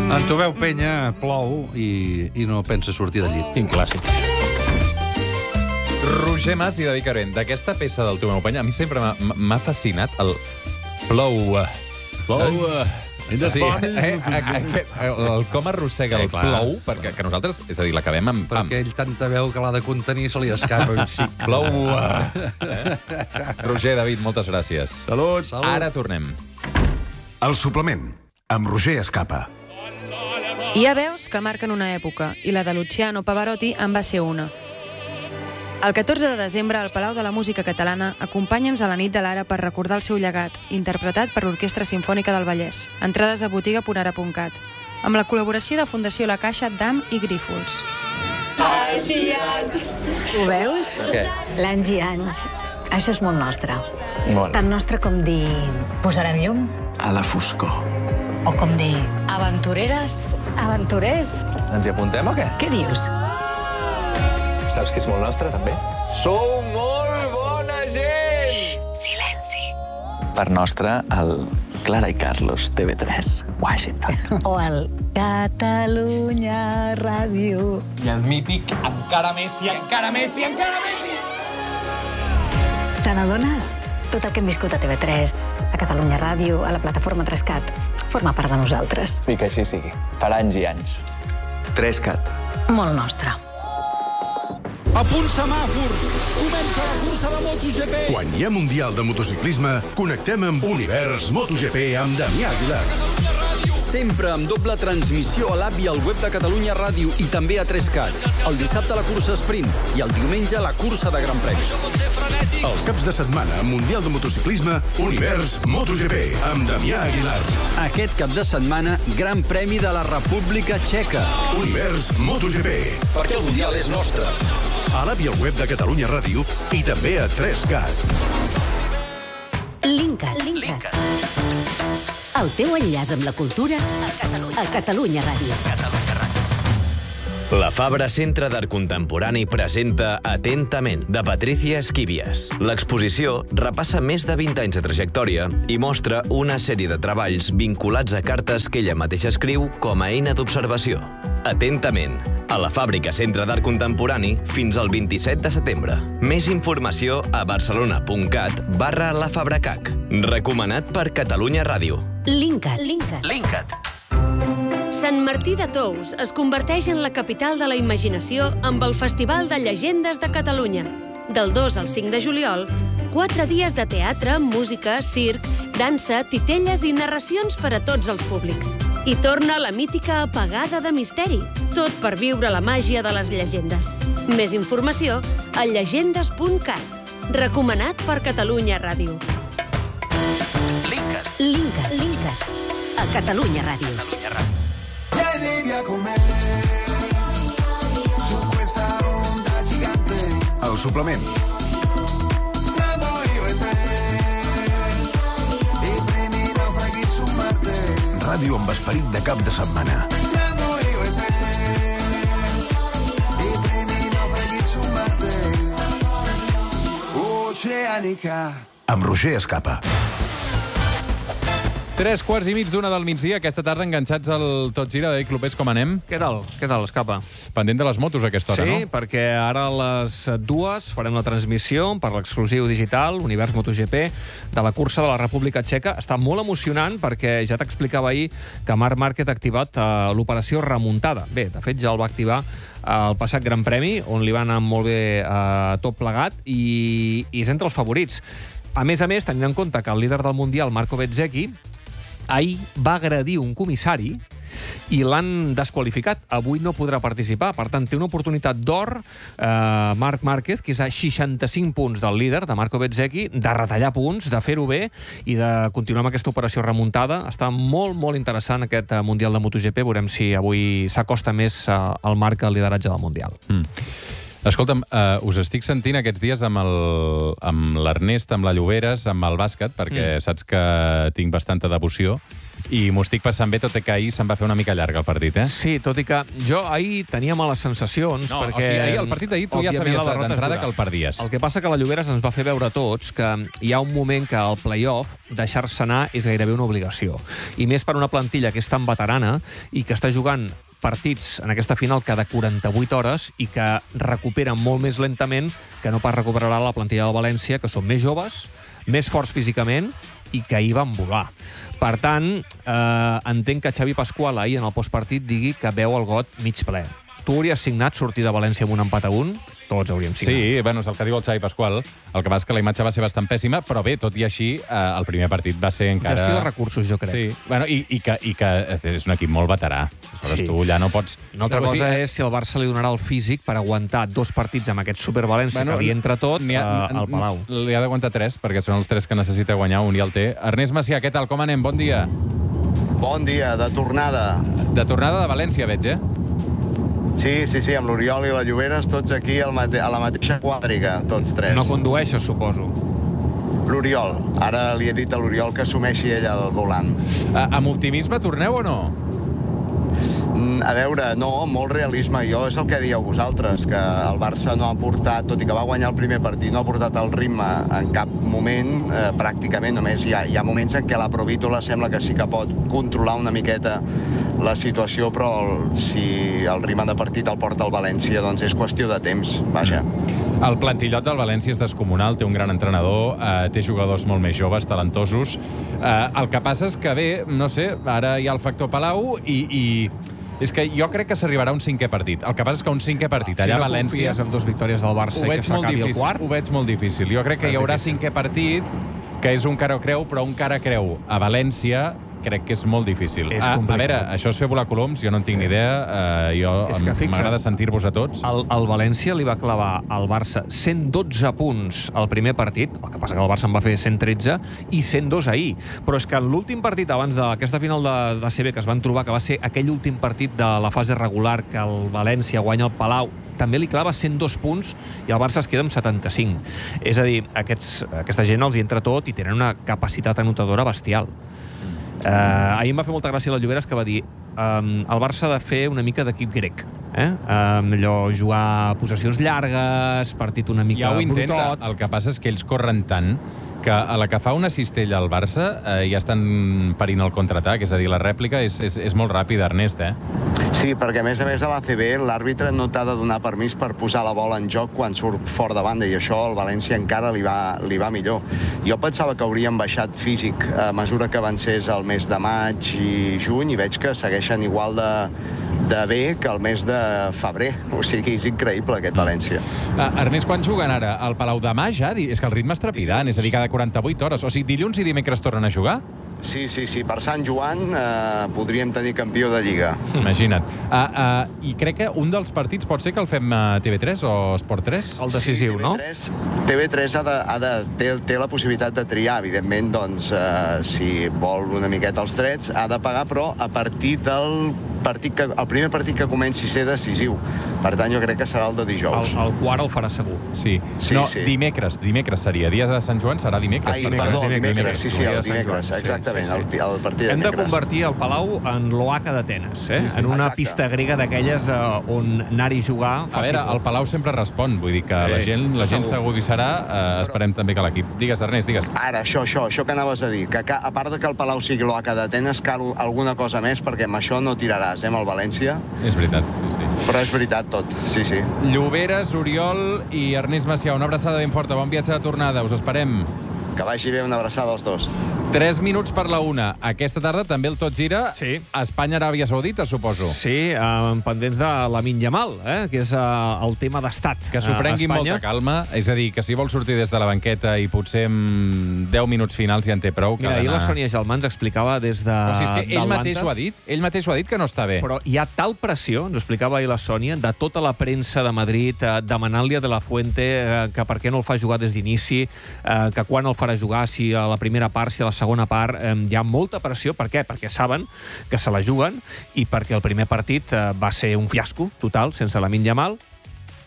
En Tomeu Penya plou i no pensa sortir del llit. Quin clàssic. Roger Mas i David Carent. D'aquesta peça del Tomeu Penya, a mi sempre m'ha fascinat el plou. Sí, el com arrossega el plou, perquè que nosaltres, és a dir, l'acabem amb... Perquè ell tanta veu que l'ha de contenir se li escapa un xic. Plou. Roger, David, moltes gràcies. Salut. Ara tornem. El suplement, amb Roger Escapa. Hi ha veus que marquen una època, i la de Luciano Pavarotti en va ser una. El 14 de desembre, al Palau de la Música Catalana, acompanya'ns a la nit de l'ara per recordar el seu llegat, interpretat per l'Orquestra Simfònica del Vallès. Entrades a botiga.ara.cat. Amb la col·laboració de Fundació La Caixa, DAM i Grífols. Anys i anys. Ho veus? Què? L'anys i anys. Això és molt nostre. Molt. Tan nostre com dir... Posarem llum? A la foscor. O com dir... Aventureres? Aventurers. Ens hi apuntem o què? Què dius? Saps que és molt nostre, també? Sou molt bona gent! Silenci. Per nostre, el Clara i Carlos, TV3, Washington. O el Catalunya Ràdio. I el mític Encara Messi, encara Messi, encara Messi! Te n'adones? Tot el que hem viscut a TV3, a Catalunya Ràdio, a la plataforma 3CAT, forma part de nosaltres. I que així sigui. Per anys i anys. 3CAT. Molt nostre. A punt semàfors! Comença la cursa de MotoGP! Quan hi ha Mundial de Motociclisme, connectem amb Univers MotoGP amb Damià Aguilar. Sempre amb doble transmissió a l'app i al web de Catalunya Ràdio i també a 3CAT. El dissabte la cursa sprint i el diumenge la cursa de Gran Premi. Els caps de setmana, Mundial de Motociclisme, Univers MotoGP amb Damià Aguilar. Aquest cap de setmana, Gran Premi de la República Txeca. Univers MotoGP. Perquè el Mundial és nostre. A l'app i al web de Catalunya Ràdio i també a 3CAT. Linkat. El teu enllaç amb la cultura a Catalunya Ràdio. La Fabra Centre d'Art Contemporani presenta Atentament, de Patricia Esquivias. L'exposició repassa més de 20 anys de trajectòria i mostra una sèrie de treballs vinculats a cartes que ella mateixa escriu com a eina d'observació. Atentament, a la Fàbrica Centre d'Art Contemporani fins al 27 de setembre. Més informació a barcelona.cat/lafabracac. Recomanat per Catalunya Ràdio. Linkat. Sant Martí de Tous es converteix en la capital de la imaginació amb el Festival de Llegendes de Catalunya. Del 2 al 5 de juliol, 4 dies de teatre, música, circ, dansa, titelles i narracions per a tots els públics. I torna la mítica apagada de misteri, tot per viure la màgia de les llegendes. Més informació a llegendes.cat. Recomanat per Catalunya Ràdio. Linkat. A Catalunya Ràdio. El suplement. Ràdio amb esperit de cap de setmana. Amb Roger Escapa. 3:15 del migdia, aquesta tarda enganxats al Tot Gira. David Clopés, com anem? Què tal, Escapa? Pendent de les motos a aquesta hora, Sí, no? perquè ara a les 2 farem la transmissió per l'exclusiu digital Univers MotoGP de la cursa de la República Txeca. Està molt emocionant perquè ja t'explicava ahir que Marc Márquez ha activat l'operació remuntada. Bé, de fet ja el va activar el passat Gran Premi, on li va anar molt bé tot plegat i és entre els favorits. A més, tenint en compte que el líder del Mundial, Marco Bezzecchi, ahir va agredir un comissari i l'han desqualificat. Avui no podrà participar. Per tant, té una oportunitat d'or Marc Márquez, que és a 65 punts del líder, de Marco Bezzecchi, de retallar punts, de fer-ho bé i de continuar amb aquesta operació remuntada. Està molt, molt interessant aquest Mundial de MotoGP. Veurem si avui s'acosta més al Marc al lideratge del Mundial. Escolta'm, us estic sentint aquests dies amb l'Ernest, amb la Lloberes, amb el bàsquet, perquè saps que tinc bastanta devoció, i m'ho estic passant bé, tot i que ahir se'n va fer una mica llarg el partit, eh? Sí, tot i que jo ahir tenia males sensacions, perquè... O sigui, el partit d'ahir tu ja sabies d'entrada que el perdies. El que passa que la Lloberes ens va fer veure a tots que hi ha un moment que al play-off deixar-se anar és gairebé una obligació. I més per una plantilla que és tan veterana i que està jugant partits en aquesta final cada 48 hores i que recupera molt més lentament que no pas recuperarà la plantilla del València, que són més joves, més forts físicament i que ahir van volar. Per tant, entenc que Xavi Pasqual ahir en el postpartit digui que veu el got mig ple. Tu hauries signat sortir de València amb un empat a 1? Tots hauríem signat. Sí, bueno, és el que diu el Xavi Pasqual. El que passa és que la imatge va ser bastant pèssima, però bé, tot i així, el primer partit va ser encara... Gestió de recursos, jo crec. Sí, bueno, i que és un equip molt veterà. Aleshores, tu ja no pots... Una altra cosa és si el Barça li donarà el físic per aguantar 2 partits amb aquest Supervalència que li entra tot al Palau. Li ha d'aguantar 3, perquè són els 3 que necessita guanyar, un i el té. Ernest Macià, què tal? Com anem? Bon dia. Bon dia, de tornada. De tornada de València, veig, eh? Sí, amb l'Oriol i la Lloberes, tots aquí a la mateixa quadriga, tots 3. No condueixes, suposo. L'Oriol. Ara li he dit a l'Oriol que assumeixi ell el volant. Amb optimisme torneu o no? A veure, no, molt realisme. Jo és el que dieu vosaltres, que el Barça no ha portat, tot i que va guanyar el primer partit, no ha portat el ritme en cap moment, pràcticament. Només hi ha moments en què la Provítola sembla que sí que pot controlar una miqueta la situació, però si el ritme de partit el porta el València, doncs és qüestió de temps, vaja. El plantillot del València és descomunal, té un gran entrenador, té jugadors molt més joves, talentosos. El que passa és que bé, no sé, ara hi ha el factor Palau i és que jo crec que s'arribarà a un 5è partit. El que passa és que un 5è partit allà a València... Si no confies en 2 victòries del Barça i que s'acabi el quart... Ho veig molt difícil. Jo crec que hi haurà 5è partit, que és un cara o creu, però un cara creu a València crec que és molt difícil. A veure, això és fer volar coloms, jo no en tinc ni idea. M'agrada sentir-vos a tots. El València li va clavar al Barça 112 punts al primer partit, el que passa que el Barça en va fer 113, i 102 ahir. Però és que en l'últim partit, abans d'aquesta final de CB que es van trobar, que va ser aquell últim partit de la fase regular que el València guanya el Palau, també li clava 102 punts i el Barça es queda amb 75. És a dir, aquesta gent els hi entra tot i tenen una capacitat anotadora bestial. Ahir em va fer molta gràcia la Lloberes que va dir el Barça ha de fer una mica d'equip grec. Allò, jugar possessions llargues, partit una mica brutot. Ja ho intenta, el que passa és que ells corren tant que a la que fa una cistella al Barça ja estan parint el contraatac, és a dir, la rèplica és molt ràpida, Ernest, Sí, perquè a més a l'ACB l'àrbitre no t'ha de donar permís per posar la bola en joc quan surt fort de banda, i això al València encara li va millor. Jo pensava que haurien baixat físic a mesura que avancés el mes de maig i juny, i veig que segueixen igual de bé que el mes de febrer. O sigui, és increïble aquest València. Ernest, quan juguen ara? Al Palau demà ja? És que el ritme és trepidant, és a dir, cada 48 hores. O sigui, dilluns i dimecres tornen a jugar? Sí. Per Sant Joan podríem tenir campió de Lliga. Imagina't. I crec que un dels partits pot ser que el fem a TV3 o Esport 3? El decisiu, no? TV3 té la possibilitat de triar, evidentment, doncs, si vol una miqueta els drets, ha de pagar, però a partir del el primer partit que comenci a ser decisiu. Per tant, jo crec que serà el de dijous. El quart el farà segur. Sí. Dimecres seria. Dia de Sant Joan serà dimecres. Dimecres. Sí, el dimecres, exactament, el partit de dimecres. Hem de convertir el Palau en l'Oaca d'Atenes, en una pista grega d'aquelles on anar-hi jugar... A veure, el Palau sempre respon, vull dir que la gent segur que hi serà, esperem també que l'equip. Digues, Ernest, digues. Ara, això que anaves a dir, que a part que el Palau sigui l'Oaca d'Atenes, cal alguna cosa més, perquè amb això no tiraràs, amb el València. És veritat, sí. Però és veritat tot, sí. Lloberes, Oriol i Ernest Macià, una abraçada ben forta, bon viatge de tornada, us esperem. Que vagi bé, una abraçada als dos. 3 minuts per la 1. Aquesta tarda també el Tot Gira. Sí. Espanya-Aràbia Saudita, suposo. Sí, pendents de Lamine Yamal, que és el tema d'estat. Que s'ho prengui amb molta calma. És a dir, que si vol sortir des de la banqueta i potser en 10 minuts finals ja en té prou. Mira, ahir la Sònia Gelmans explicava des de... O sigui, és que ell mateix ho ha dit que no està bé. Però hi ha tal pressió, ens ho explicava ahir la Sònia, de tota la premsa de Madrid demanant-li a De La Fuente que per què no el fa jugar des d'inici, que quan el farà jugar, si a la primera part, si a la segona part, hi ha molta pressió. Per què? Perquè saben que se la juguen i perquè el primer partit va ser un fiasco total, sense Lamine Yamal,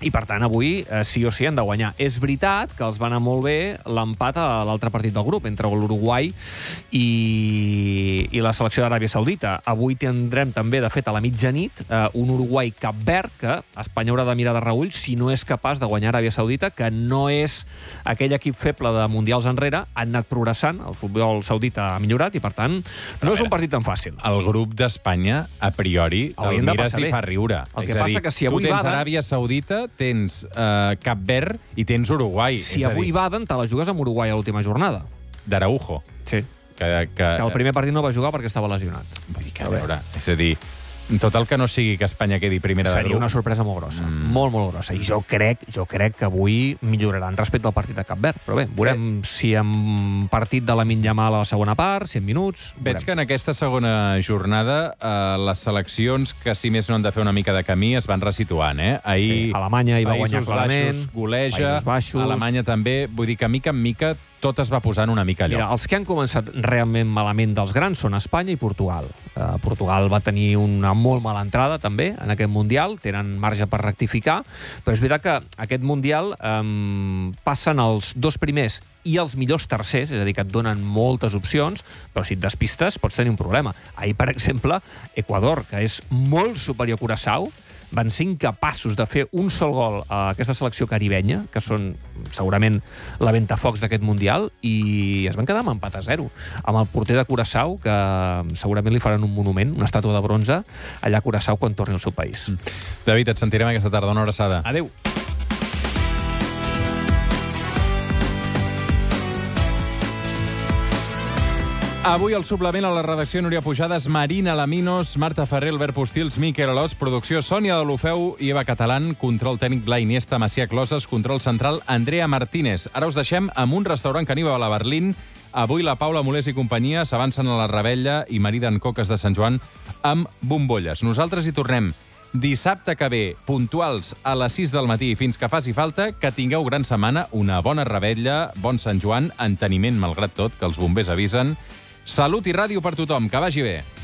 I, per tant, avui sí o sí han de guanyar. És veritat que els va anar molt bé l'empat a l'altre partit del grup, entre l'Uruguai i la selecció d'Aràbia Saudita. Avui tindrem també, de fet, a la mitjanit, un Uruguai-Cap Verd, que Espanya haurà de mirar de reüll si no és capaç de guanyar Aràbia Saudita, que no és aquell equip feble de mundials enrere, han anat progressant, el futbol saudita ha millorat i, per tant, no és un partit tan fàcil. El grup d'Espanya, a priori, el mires i fa riure. El que passa que si avui tu tens Aràbia Saudita, tens Cap Verd i tens Uruguai. Si avui baden, te la jugues amb Uruguai a l'última jornada. D'Araujo. Sí. Que el primer partit no va jugar perquè estava lesionat. Vull dir que, a veure, és a dir, tot el que no sigui que Espanya quedi primera de grup... Seria una sorpresa molt grossa, molt, molt grossa. I jo crec que avui milloraran respecte al partit de Cap Verd. Però bé, veurem si en partit de Lamine Yamal a la segona part, 100 minuts... Veig que en aquesta segona jornada les seleccions que, si més no han de fer una mica de camí, es van resituant, Ahir, Alemanya hi va guanyar clarament, goleja, Alemanya també. Vull dir que, mica en mica, tot es va posant una mica a lloc. Mira, els que han començat realment malament dels grans són Espanya i Portugal. Portugal va tenir una molt mala entrada, també, en aquest Mundial. Tenen marge per rectificar. Però és veritat que aquest Mundial passen els dos primers i els millors tercers, és a dir, que et donen moltes opcions, però si et despistes pots tenir un problema. Ahir, per exemple, Equador, que és molt superior a Curaçao, van ser incapaços de fer un sol gol a aquesta selecció caribenya, que són segurament la ventafocs d'aquest Mundial, i es van quedar amb empat a 0, amb el porter de Curaçao, que segurament li faran un monument, una estàtua de bronze, allà a Curaçao quan torni al seu país. David, et sentirem aquesta tarda. Una abraçada. Adéu. Avui al suplement a la redacció Núria Pujades, Marina Laminos, Marta Ferrer, Albert Postils, Miquel Alòs, producció Sònia de l'Ofeu i Eva Catalán, control tècnic Blai Iniesta, Macià Closes, control central Andrea Martínez. Ara us deixem amb un restaurant caníbal a Berlín. Avui la Paula Molés i companyia s'avancen a la Rebella i mariden coques de Sant Joan amb bombolles. Nosaltres hi tornem dissabte que ve, puntuals a les 6 del matí fins que faci falta. Que tingueu gran setmana, una bona Rebella, bon Sant Joan, enteniment malgrat tot, que els bombers avisen. Salut i ràdio per tothom, que vagi bé.